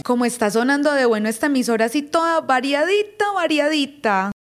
Como está sonando de bueno esta emisora así toda variadita, variadita.